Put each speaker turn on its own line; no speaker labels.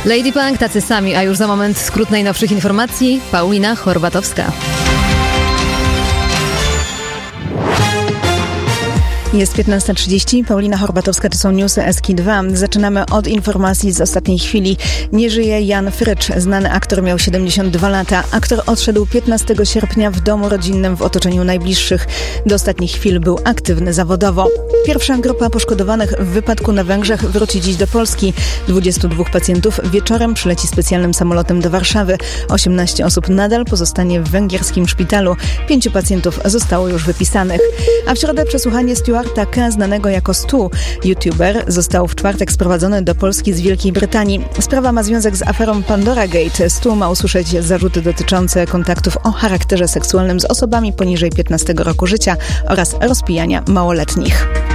Lady Punk, tacy sami, a już za moment skrót najnowszych informacji. Paulina Chorbatowska.
Jest 15:30, Paulina Chorbatowska, to są newsy SK2. Zaczynamy od informacji z ostatniej chwili. Nie żyje Jan Frycz, znany aktor, miał 72 lata. Aktor odszedł 15 sierpnia w domu rodzinnym w otoczeniu najbliższych. Do ostatnich chwil był aktywny zawodowo. Pierwsza grupa poszkodowanych w wypadku na Węgrzech wróci dziś do Polski. 22 pacjentów wieczorem przyleci specjalnym samolotem do Warszawy. 18 osób nadal pozostanie w węgierskim szpitalu. 5 pacjentów zostało już wypisanych. A w środę przesłuchanie Stuarta K., znanego jako Stu. YouTuber został w czwartek sprowadzony do Polski z Wielkiej Brytanii. Sprawa ma związek z aferą Pandora Gate. Stu ma usłyszeć zarzuty dotyczące kontaktów o charakterze seksualnym z osobami poniżej 15 roku życia oraz rozpijania małoletnich.